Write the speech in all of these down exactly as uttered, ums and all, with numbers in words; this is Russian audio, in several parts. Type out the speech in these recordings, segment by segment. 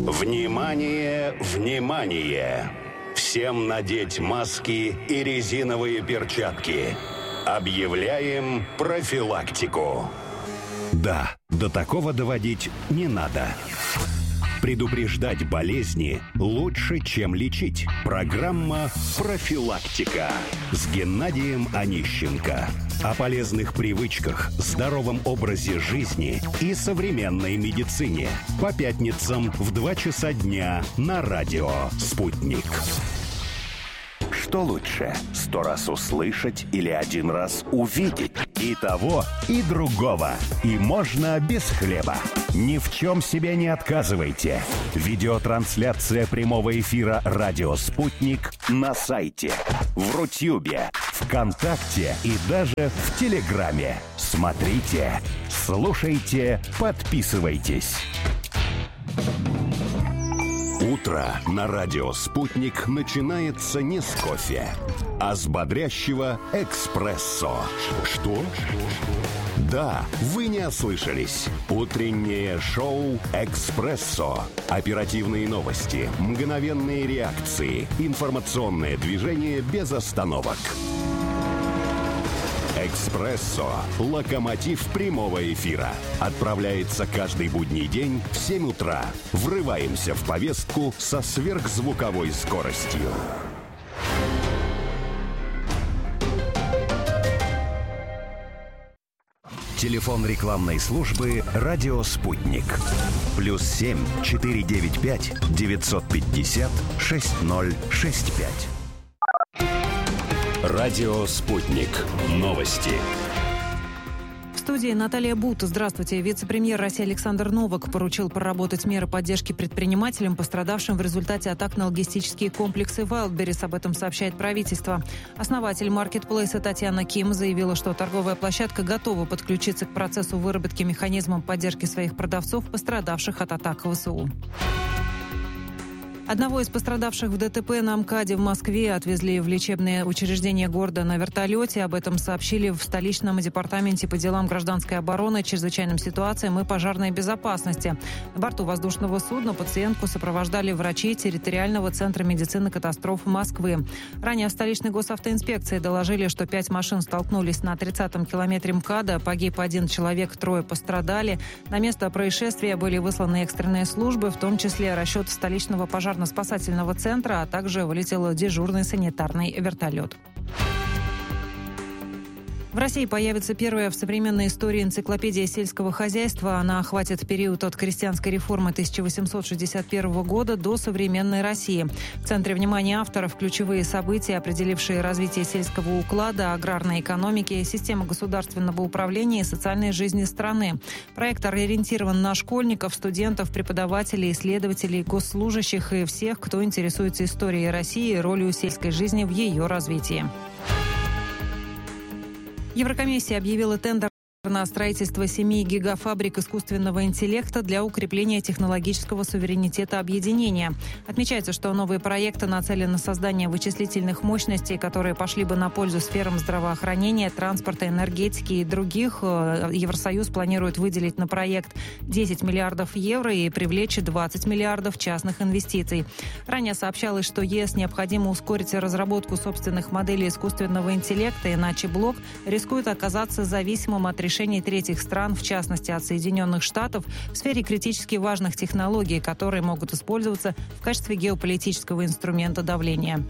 Внимание, внимание! Всем надеть маски и резиновые перчатки. Объявляем профилактику. Да, до такого доводить не надо. Предупреждать болезни лучше, чем лечить. Программа «Профилактика» с Геннадием Онищенко. О полезных привычках, здоровом образе жизни и современной медицине. По пятницам в два часа дня на радио «Спутник». Что лучше, сто раз услышать или один раз увидеть? И того, и другого. И можно без хлеба. Ни в чем себе не отказывайте. Видеотрансляция прямого эфира «Радио Спутник» на сайте, в Рутюбе, ВКонтакте и даже в Телеграме. Смотрите, слушайте, подписывайтесь. Утро на радио «Спутник» начинается не с кофе, а с бодрящего эспрессо. Что? Да, вы не ослышались. Утреннее шоу «Экспрессо». Оперативные новости, мгновенные реакции, информационное движение без остановок. «Экспрессо» – локомотив прямого эфира. Отправляется каждый будний день в семь утра. Врываемся в повестку со сверхзвуковой скоростью. Телефон рекламной службы «Радио Спутник». Плюс семь четыре девять пять девятьсот пятьдесят шесть ноль шесть пять. Радио «Спутник». Новости. В студии Наталья Бут. Здравствуйте. Вице-премьер России Александр Новак поручил проработать меры поддержки предпринимателям, пострадавшим в результате атак на логистические комплексы Wildberries. Об этом сообщает правительство. Основатель маркетплейса Татьяна Ким заявила, что торговая площадка готова подключиться к процессу выработки механизмов поддержки своих продавцов, пострадавших от атак ВСУ. Одного из пострадавших в ДТП на МКАДе в Москве отвезли в лечебное учреждение города на вертолете. Об этом сообщили в столичном департаменте по делам гражданской обороны, чрезвычайным ситуациям и пожарной безопасности. На борту воздушного судна пациентку сопровождали врачи территориального центра медицины катастроф Москвы. Ранее в столичной госавтоинспекции доложили, что пять машин столкнулись на тридцатом километре МКАДа. Погиб один человек, трое пострадали. На место происшествия были высланы экстренные службы, в том числе расчет столичного пожарного спасательного центра, а также вылетел дежурный санитарный вертолет. В России появится первая в современной истории энциклопедия сельского хозяйства. Она охватит период от крестьянской реформы тысяча восемьсот шестьдесят первого года до современной России. В центре внимания авторов ключевые события, определившие развитие сельского уклада, аграрной экономики, системы государственного управления и социальной жизни страны. Проект ориентирован на школьников, студентов, преподавателей, исследователей, госслужащих и всех, кто интересуется историей России и ролью сельской жизни в ее развитии. Еврокомиссия объявила тендер на строительство семи гигафабрик искусственного интеллекта для укрепления технологического суверенитета объединения. Отмечается, что новые проекты нацелены на создание вычислительных мощностей, которые пошли бы на пользу сферам здравоохранения, транспорта, энергетики и других. Евросоюз планирует выделить на проект десять миллиардов евро и привлечь двадцать миллиардов частных инвестиций. Ранее сообщалось, что ЕС необходимо ускорить разработку собственных моделей искусственного интеллекта, иначе блок рискует оказаться зависимым от решений решений третьих стран, в частности от Соединенных Штатов, в сфере критически важных технологий, которые могут использоваться в качестве геополитического инструмента давления.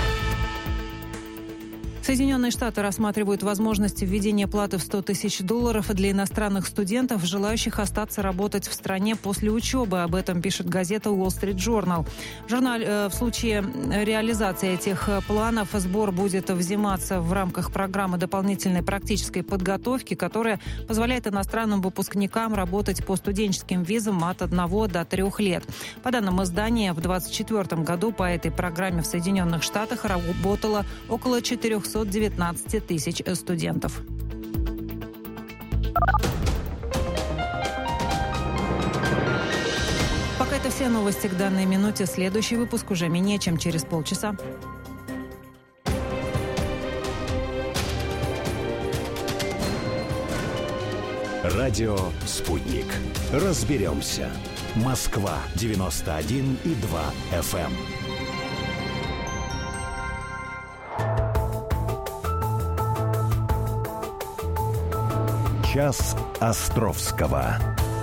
Соединенные Штаты рассматривают возможность введения платы в сто тысяч долларов для иностранных студентов, желающих остаться работать в стране после учебы. Об этом пишет газета Wall Street Journal. Журнал, э, в случае реализации этих планов сбор будет взиматься в рамках программы дополнительной практической подготовки, которая позволяет иностранным выпускникам работать по студенческим визам от одного до трех лет. По данным издания, в две тысячи двадцать четвёртом году по этой программе в Соединенных Штатах работало около четыреста девятнадцать тысяч студентов. Пока это все новости к данной минуте. Следующий выпуск уже менее чем через полчаса. Радио «Спутник». Разберемся. Москва девяносто один и два эф эм. Час Островского.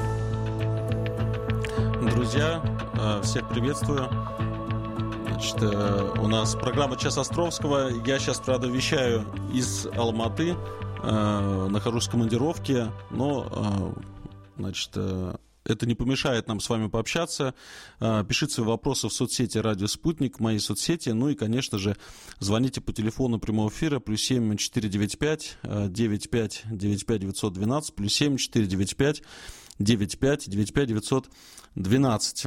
Друзья, всех приветствую. Значит, у нас программа «Час Островского». Я сейчас, правда, вещаю из Алматы. Нахожусь в командировке, но, значит, это не помешает нам с вами пообщаться. Пишите свои вопросы в соцсети «Радио Спутник», в моей соцсети. Ну и, конечно же, звоните по телефону прямого эфира плюс семь четыре девять пять девять пять девять пять девятьсот двенадцать, плюс семь четыре девять пять девять пять девять пять девятьсот двенадцать.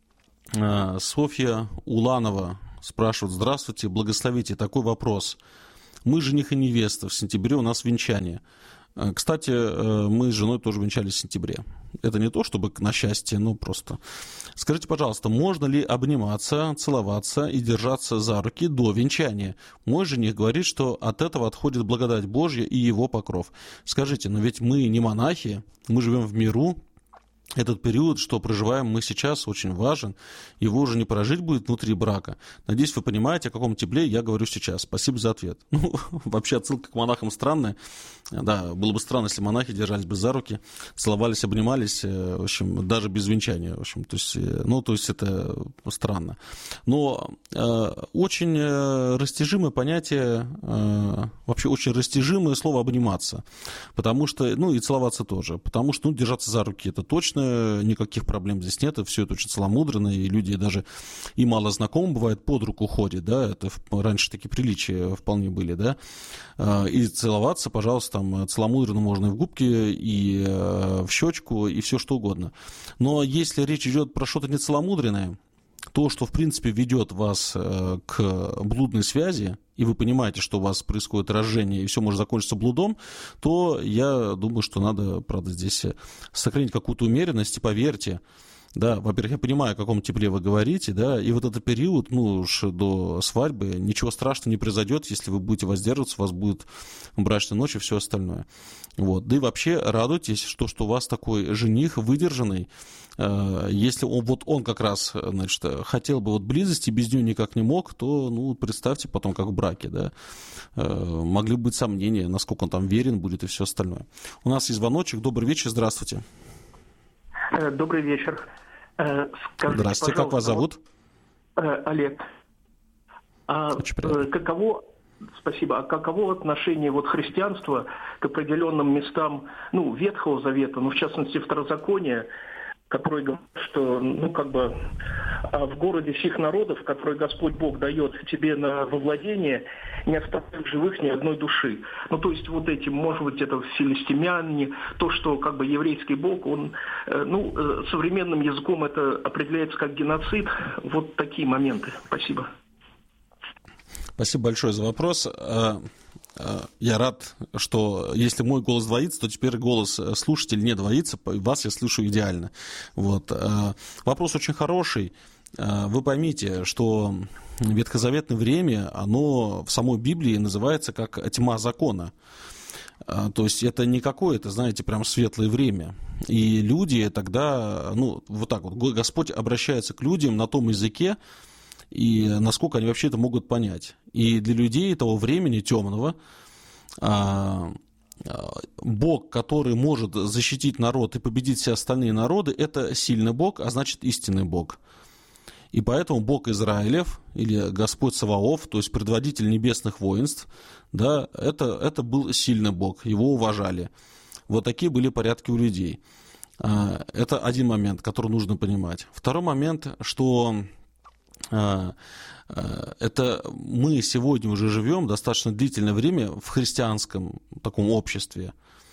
Софья Уланова спрашивает: здравствуйте, благословите, такой вопрос. Мы жених и невеста, в сентябре у нас венчание. Кстати, мы с женой тоже венчались в сентябре. Это не то, чтобы на счастье, но просто. Скажите, пожалуйста, можно ли обниматься, целоваться и держаться за руки до венчания? Мой жених говорит, что от этого отходит благодать Божья и его покров. Скажите, но ведь мы не монахи, мы живем в миру. Этот период, что проживаем мы сейчас, очень важен. Его уже не прожить будет внутри брака. Надеюсь, вы понимаете, о каком тепле я говорю сейчас. Спасибо за ответ. Ну, вообще отсылка к монахам странная. Да, было бы странно, если монахи держались бы за руки, целовались, обнимались, в общем, даже без венчания. В общем, то есть, ну, то есть это странно. Но э, очень растяжимое понятие, э, вообще очень растяжимое слово «обниматься». Потому что, ну, и целоваться тоже. Потому что, ну, держаться за руки – это точно. Никаких проблем здесь нет, все это очень целомудренно, и люди даже и мало знакомы, бывает, под руку ходят, да, это раньше такие приличия вполне были, да, и целоваться, пожалуйста, там целомудренно можно и в губки, и в щечку, и все что угодно. Но если речь идет про что-то нецеломудренное, то, что, в принципе, ведет вас к блудной связи, и вы понимаете, что у вас происходит разжение, и все может закончиться блудом, то я думаю, что надо, правда, здесь сохранить какую-то умеренность, и поверьте, да, во-первых, я понимаю, о каком тепле вы говорите, да, и вот этот период, ну, уж до свадьбы, ничего страшного не произойдет, если вы будете воздерживаться, у вас будет брачная ночь и все остальное. Вот. Да и вообще радуйтесь, что, что у вас такой жених выдержанный. Если он, вот он как раз, значит, хотел бы вот близости, без нее никак не мог, то, ну, представьте потом, как в браке, да, могли быть сомнения, насколько он там верен будет и все остальное. У нас есть звоночек. Добрый вечер, здравствуйте. Добрый вечер. Скажите, здравствуйте, как вас зовут? Олег. А каково, спасибо, а каково отношение вот христианства к определенным местам, ну, Ветхого Завета, ну, в частности, Второзакония, который говорит, что, ну, как бы, в городе всех народов, который Господь Бог дает тебе на, во владение, не оставляет живых ни одной души. Ну, то есть, вот эти, может быть, это филистимляне, то, что, как бы, еврейский Бог, он, ну, современным языком это определяется как геноцид. Вот такие моменты. Спасибо. Спасибо большое за вопрос. Я рад, что если мой голос двоится, то теперь голос слушателя не двоится, вас я слышу идеально. Вот. Вопрос очень хороший. Вы поймите, что ветхозаветное время, оно в самой Библии называется как тьма закона. То есть это не какое-то, знаете, прям светлое время. И люди тогда, ну, вот так вот, Господь обращается к людям на том языке, и насколько они вообще это могут понять. И для людей того времени темного Бог, который может защитить народ и победить все остальные народы, это сильный Бог, а значит истинный Бог. И поэтому Бог Израилев, или Господь Саваоф, то есть предводитель небесных воинств, да, это, это был сильный Бог, его уважали. Вот такие были порядки у людей. Это один момент, который нужно понимать. Второй момент, что это мы сегодня уже живем достаточно длительное время в христианском таком обществе.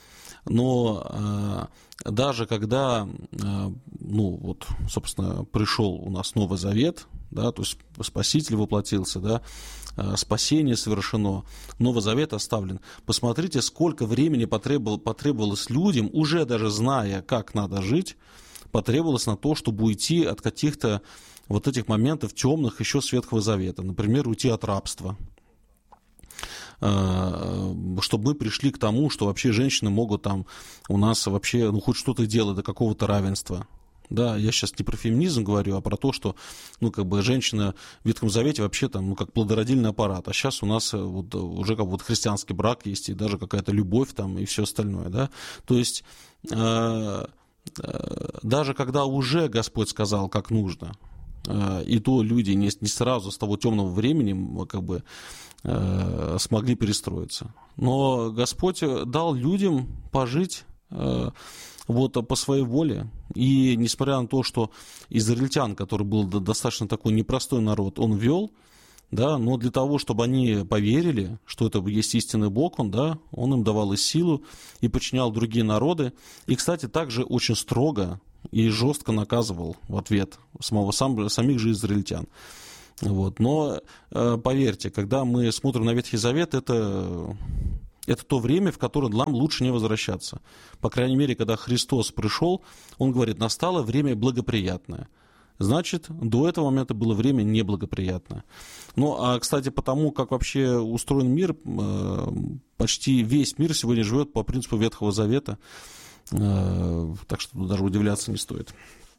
Но даже когда, ну, вот, собственно, пришел у нас Новый Завет, да, то есть Спаситель воплотился, да, спасение совершено, Новый Завет оставлен. Посмотрите, сколько времени потребовал, потребовалось людям, уже даже зная, как надо жить, потребовалось на то, чтобы уйти от каких-то вот этих моментов темных еще с Ветхого Завета. Например, уйти от рабства. чтобы мы пришли к тому, что вообще женщины могут там у нас вообще, ну, хоть что-то делать до какого-то равенства. Да, я сейчас не про феминизм говорю, а про то, что, ну, как бы женщина в Ветхом Завете вообще там, ну, как плодородильный аппарат, а сейчас у нас вот уже как вот христианский брак есть, и даже какая-то любовь там, и все остальное, да. То есть э, э, даже когда уже Господь сказал, как нужно, э, и то люди не, не сразу с того темного времени, как бы, э, смогли перестроиться. Но Господь дал людям пожить э, вот по своей воле. И несмотря на то, что израильтян, который был достаточно такой непростой народ, он вел, да, но для того, чтобы они поверили, что это есть истинный Бог, он, да, он им давал и силу, и подчинял другие народы. И, кстати, также очень строго и жестко наказывал в ответ самого, сам, самих же израильтян. Вот. Но э, поверьте, когда мы смотрим на Ветхий Завет, это... Это то время, в которое нам лучше не возвращаться. По крайней мере, когда Христос пришел, Он говорит, настало время благоприятное. Значит, до этого момента было время неблагоприятное. Ну, а, кстати, потому как вообще устроен мир, почти весь мир сегодня живет по принципу Ветхого Завета. Так что тут даже удивляться не стоит.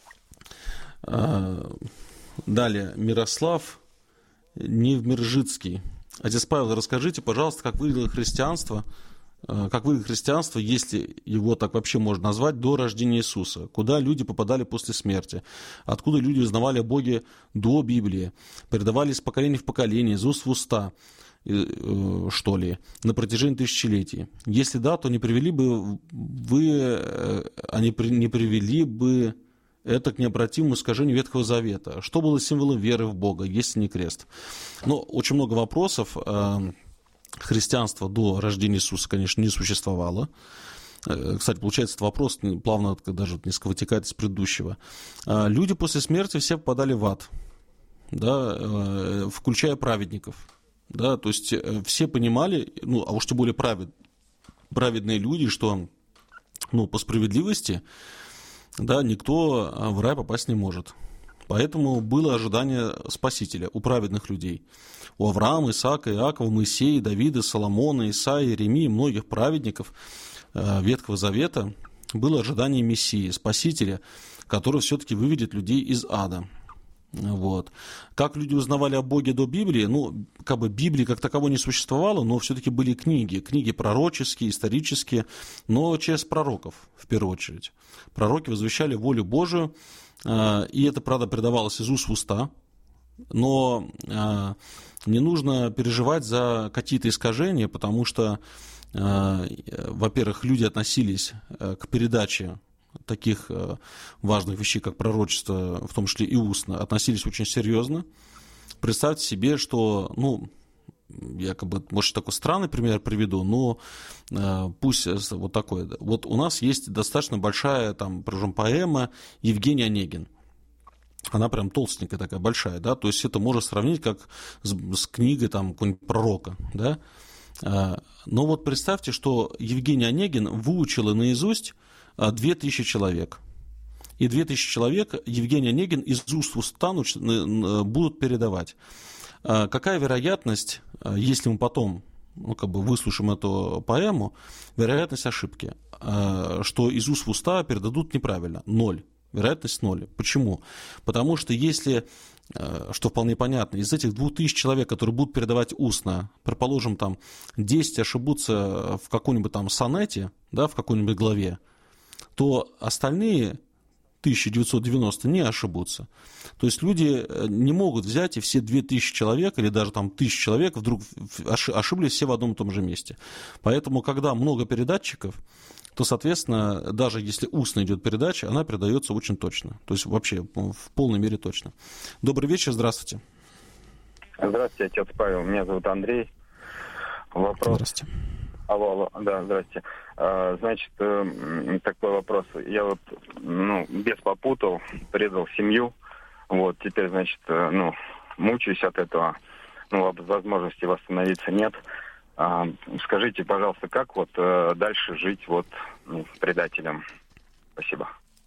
Далее, Мирослав Невмержицкий. Отец Павел, расскажите, пожалуйста, как выглядело христианство, как выглядело христианство, если его так вообще можно назвать, до рождения Иисуса? Куда люди попадали после смерти? Откуда люди узнавали о Боге до Библии? Передавали из поколения в поколение, из уст в уста, что ли, на протяжении тысячелетий? Если да, то не привели бы вы, они не привели бы это к необратимому искажению Ветхого Завета. Что было символом веры в Бога, если не крест? Но очень много вопросов. Христианство до рождения Иисуса, конечно, не существовало. Кстати, получается, этот вопрос плавно даже несколько вытекает из предыдущего. Люди после смерти все попадали в ад, да, включая праведников. Да, то есть все понимали, ну, а уж тем более правед, праведные люди, что, ну, по справедливости, да, никто в рай попасть не может. Поэтому было ожидание Спасителя у праведных людей. У Авраама, Исаака, Иакова, Моисея, Давида, Соломона, Исаии, Иеремии, многих праведников Ветхого Завета было ожидание Мессии, Спасителя, который все-таки выведет людей из ада. Вот. Как люди узнавали о Боге до Библии? Ну, как бы Библии как таковой не существовало, но все-таки были книги. Книги пророческие, исторические, но через пророков, в первую очередь. Пророки возвещали волю Божию, и это, правда, передавалось из уст в уста. Но не нужно переживать за какие-то искажения, потому что, во-первых, люди относились к передаче таких важных вещей, как пророчество, в том числе и устно, относились очень серьезно. Представьте себе, что, ну, я как бы, может, такой странный пример приведу, но э, пусть вот такой. Вот у нас есть достаточно большая, там, причем, поэма «Евгений Онегин». Она прям толстенькая такая, большая, да, то есть это можно сравнить как с, с книгой, там, какого-нибудь пророка, да. Э, но вот представьте, что Евгений Онегин выучил наизусть две тысячи человек. И две тысячи человек Евгений Онегин из уст в уста будут передавать. Какая вероятность, если мы потом, ну, как бы выслушаем эту поэму, вероятность ошибки, что из уст в уста передадут неправильно? Ноль. Вероятность ноль. Почему? Потому что если, что вполне понятно, из этих двух тысяч человек, которые будут передавать устно, предположим, там десять ошибутся в каком-нибудь там сонете, да, в какой-нибудь главе, то остальные тысяча девятьсот девяносто не ошибутся. То есть люди не могут взять и все две тысячи человек, или даже там тысячу человек вдруг ошиблись все в одном и том же месте. Поэтому, когда много передатчиков, то, соответственно, даже если устно идет передача, она передается очень точно. То есть вообще в полной мере точно. Добрый вечер, здравствуйте. Здравствуйте, отец Павел. Меня зовут Андрей. Вопрос. Здравствуйте. Алло, алло, да, здрасте. А, значит, э, такой вопрос. Я вот, ну, бес попутал, предал семью. Вот, теперь, значит, э, ну, мучаюсь от этого. Ну, возможности восстановиться нет. А, скажите, пожалуйста, как вот э, дальше жить вот ну, предателем? Спасибо.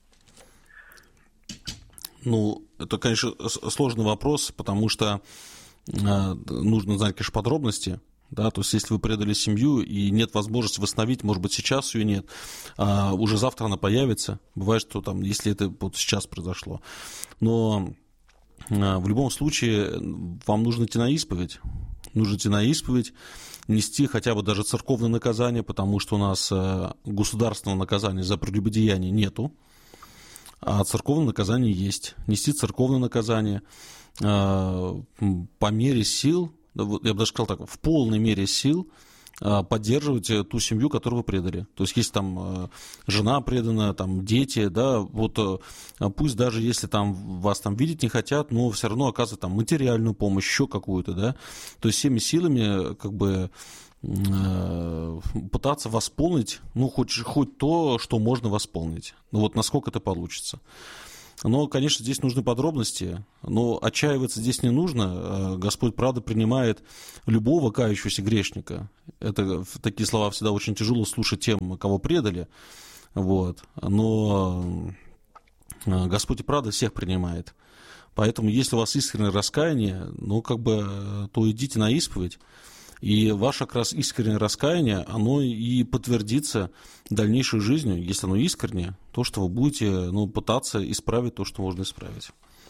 Ну, это, конечно, сложный вопрос, потому что э, нужно знать, конечно, подробности. Да, то есть, если вы предали семью и нет возможности восстановить, может быть, сейчас ее нет, а уже завтра она появится. Бывает, что там, если это вот сейчас произошло. Но а, в любом случае вам нужно идти на исповедь. Нужно идти на исповедь, нести хотя бы даже церковное наказание, потому что у нас а, государственного наказания за прелюбодеяние нету, а церковное наказание есть. Нести церковное наказание а, по мере сил, я бы даже сказал так, в полной мере сил поддерживать ту семью, которую вы предали. То есть, если там жена предана, там дети, да, вот пусть даже если там вас там видеть не хотят, но все равно оказывают там материальную помощь, еще какую-то, да. То есть, всеми силами как бы пытаться восполнить, ну, хоть, хоть то, что можно восполнить. Ну, вот насколько это получится. Но, конечно, здесь нужны подробности, но отчаиваться здесь не нужно. Господь, правда, принимает любого кающегося грешника. Это, такие слова всегда очень тяжело слушать тем, кого предали. Вот. Но Господь и правда всех принимает. Поэтому, если у вас искреннее раскаяние, ну, как бы, то идите на исповедь. И ваше как раз искреннее раскаяние, оно и подтвердится дальнейшей жизнью, если оно искреннее, то, что вы будете, ну, пытаться исправить то, что можно исправить.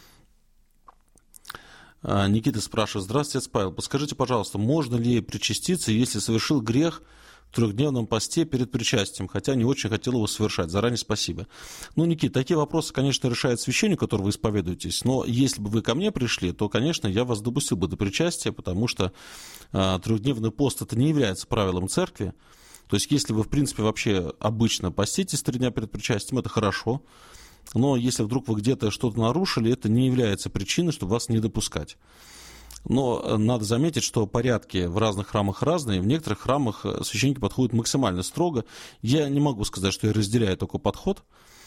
Никита спрашивает: здравствуйте, отец Павел, подскажите, пожалуйста, можно ли причаститься, если совершил грех в трехдневном посте перед причастием, хотя не очень хотел его совершать? Заранее спасибо. Ну, Никита, такие вопросы, конечно, решает священник, который вы исповедуетесь, но если бы вы ко мне пришли, то, конечно, я вас допустил бы до причастия, потому что а, трехдневный пост это не является правилом церкви. То есть, если вы, в принципе, вообще обычно поститесь три дня перед причастием, это хорошо, но если вдруг вы где-то что-то нарушили, это не является причиной, чтобы вас не допускать. Но надо заметить, что порядки в разных храмах разные. В некоторых храмах священники подходят максимально строго. Я не могу сказать, что я разделяю такой подход.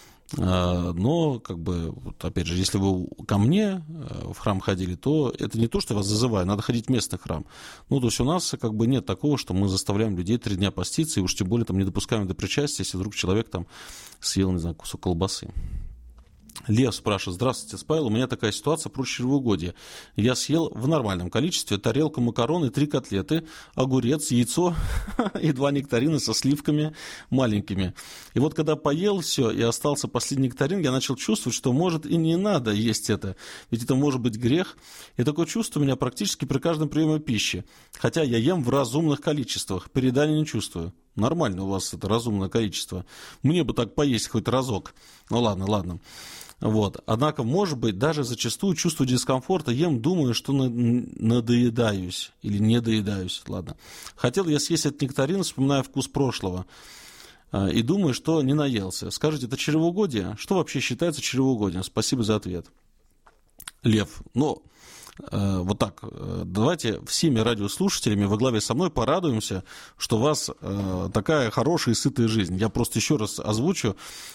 Но, как бы, вот, опять же, если вы ко мне в храм ходили, то это не то, что я вас зазываю, надо ходить в местный храм. Ну, то есть у нас как бы нет такого, что мы заставляем людей три дня поститься, и уж тем более там не допускаем до причастия, если вдруг человек там съел, не знаю, кусок колбасы. Лев спрашивает: здравствуйте, отец Павел, у меня такая ситуация про чревоугодие. Я съел в нормальном количестве тарелку макарон и три котлеты, огурец, яйцо и два нектарина со сливками маленькими. И вот когда поел все и остался последний нектарин, я начал чувствовать, что может и не надо есть это, ведь это может быть грех. И такое чувство у меня практически при каждом приеме пищи, хотя я ем в разумных количествах, переедания не чувствую. Нормально у вас это разумное количество. Мне бы так поесть хоть разок. Ну ладно, ладно. Вот. Однако, может быть, даже зачастую чувствую дискомфорта, ем, думаю, что надоедаюсь или не доедаюсь. Ладно. Хотел я съесть этот нектарин, вспоминая вкус прошлого, и думаю, что не наелся. Скажите, это чревоугодие? Что вообще считается чревоугодием? Спасибо за ответ. Лев, ну... Вот так, давайте всеми радиослушателями во главе со мной порадуемся, что у вас такая хорошая и сытая жизнь. Я просто еще раз озвучу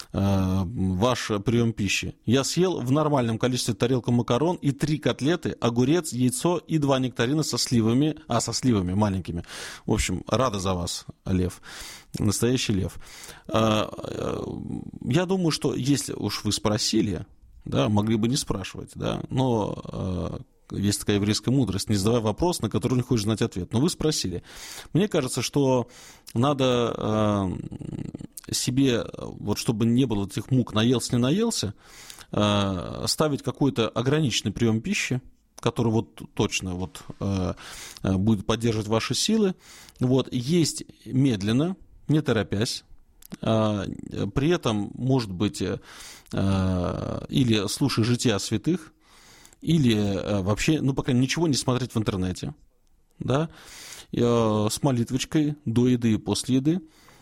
ваш прием пищи. Я съел в нормальном количестве тарелку макарон и три котлеты, огурец, яйцо и два нектарина со сливами, а, со сливами маленькими. В общем, рада за вас, Лев. Настоящий лев. Я думаю, что если уж вы спросили, да, могли бы не спрашивать, да, но... Есть такая еврейская мудрость: не задавай вопрос, на который не хочешь знать ответ. Но вы спросили. Мне кажется, что надо э, себе, вот чтобы не было этих мук, наелся, не наелся, э, ставить какой-то ограниченный прием пищи, который вот точно вот, э, будет поддерживать ваши силы. Вот, есть медленно, не торопясь. Э, при этом, может быть, э, или слушай жития святых, или вообще, ну, пока ничего не смотреть в интернете, да, с молитвочкой до еды и после еды.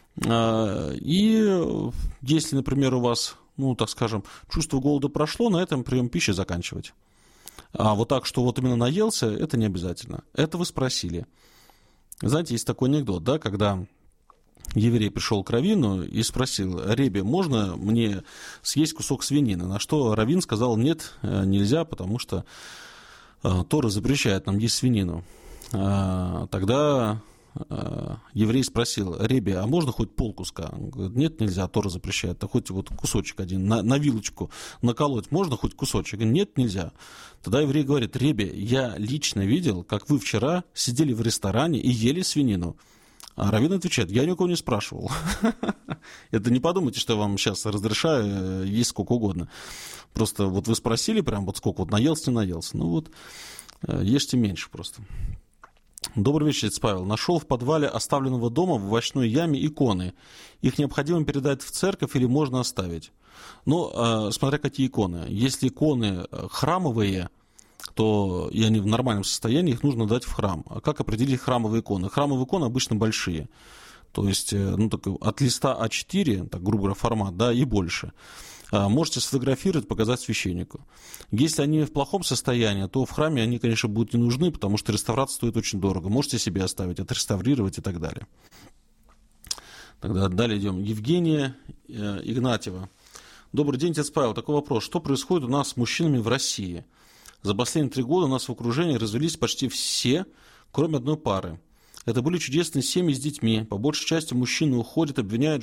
И если, например, у вас, ну, так скажем, чувство голода прошло, на этом прием пищи заканчивать. А вот так, что вот именно наелся, это не обязательно. Это вы спросили. Знаете, есть такой анекдот, да, когда... еврей пришел к раввину и спросил: Ребе, можно мне съесть кусок свинины? На что раввин сказал: нет, нельзя, потому что Тора запрещает нам есть свинину. Тогда еврей спросил: Ребе, а можно хоть полкуска? Он говорит: нет, нельзя, Тора запрещает. А хоть вот кусочек один, на, на вилочку наколоть можно хоть кусочек? Он говорит: нет, нельзя. Тогда еврей говорит: Ребе, я лично видел, как вы вчера сидели в ресторане и ели свинину. А раввин отвечает: я ни у кого не спрашивал. Это не подумайте, что я вам сейчас разрешаю есть сколько угодно. Просто вот вы спросили прям вот сколько, вот наелся, не наелся. Ну вот, ешьте меньше просто. Добрый вечер, отец Павел. Нашел в подвале оставленного дома в овощной яме иконы. Их необходимо передать в церковь или можно оставить? Ну, смотря какие иконы. Если иконы храмовые, то и они в нормальном состоянии, их нужно дать в храм. А как определить храмовые иконы? Храмовые иконы обычно большие. То есть, ну, так, от листа а четыре, так, грубо говоря, формат, да, и больше. Можете сфотографировать, показать священнику. Если они в плохом состоянии, то в храме они, конечно, будут не нужны, потому что реставрация стоит очень дорого. Можете себе оставить, отреставрировать и так далее. Тогда далее идем. Евгения Игнатьева. Добрый день, отец Павел. Такой вопрос. Что происходит у нас с мужчинами в России? За последние три года у нас в окружении развелись почти все, кроме одной пары. Это были чудесные семьи с детьми. По большей части мужчины уходят, обвиняют